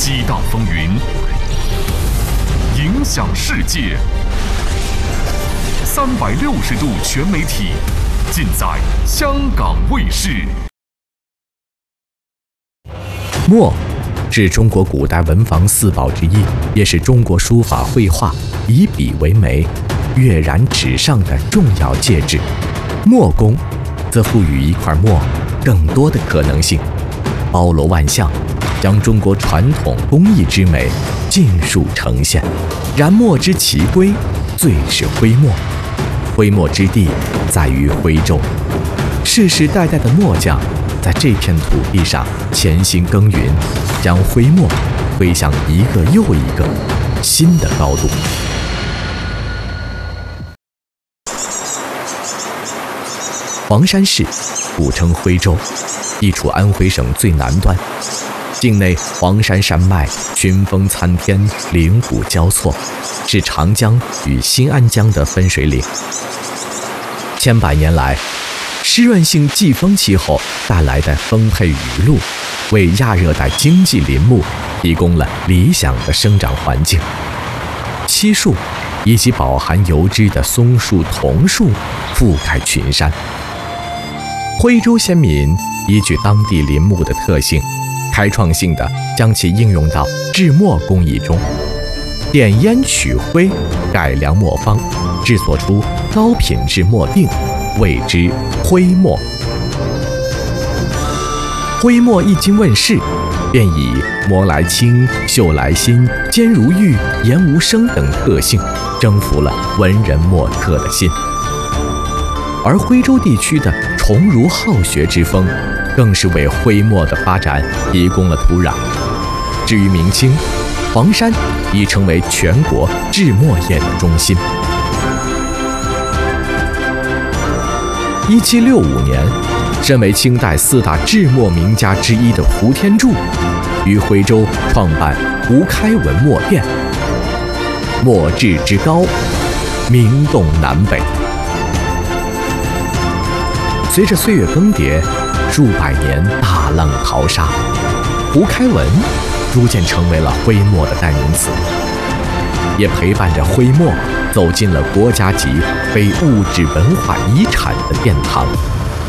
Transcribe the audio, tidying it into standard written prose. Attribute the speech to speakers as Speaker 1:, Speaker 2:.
Speaker 1: 激荡风云，影响世界。360度全媒体，尽在香港卫视。
Speaker 2: 墨是中国古代文房四宝之一，也是中国书法绘画以笔为媒、跃然纸上的重要介质。墨工则赋予一块墨更多的可能性，包罗万象，将中国传统工艺之美尽数呈现。然墨之奇归，最是徽墨。徽墨之地在于徽州，世世代代的墨匠在这片土地上潜心耕耘，将徽墨推向一个又一个新的高度。黄山市古称徽州，地处安徽省最南端，境内黄山山脉群峰参天，岭谷交错，是长江与新安江的分水岭。千百年来，湿润性季风气候带来的丰沛雨露，为亚热带经济林木提供了理想的生长环境。漆树以及饱含油脂的松树、桐树覆盖群山。徽州先民依据当地林木的特性，开创性地将其应用到制墨工艺中，点烟取灰，改良墨方，制作出高品质墨锭，谓之徽墨。徽墨一经问世，便以磨来轻、绣来新、坚如玉、颜无声等特性，征服了文人墨客的心。而徽州地区的崇儒好学之风，更是为徽墨的发展提供了土壤。至于明清，黄山已成为全国制墨业的中心。1765年，身为清代4大制墨名家之一的胡天柱，于徽州创办胡开文墨店，墨制之高，名动南北。随着岁月更迭，数百年大浪淘沙，胡开文逐渐成为了徽墨的代名词，也陪伴着徽墨走进了国家级非物质文化遗产的殿堂。